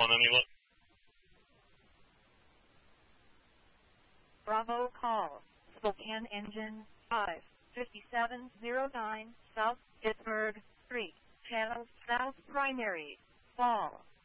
on any luck? Bravo call. Spokane engine 55709 South Pittsburgh Street. Channel South Primary. Fall.